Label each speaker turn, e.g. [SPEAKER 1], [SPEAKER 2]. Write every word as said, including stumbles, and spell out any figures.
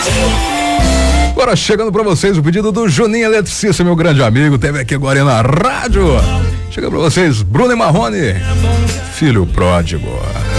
[SPEAKER 1] Agora chegando pra vocês o pedido do Juninho Eletricista, meu grande amigo, teve aqui agora na rádio. Chega pra vocês, Bruno e Marrone, Filho Pródigo.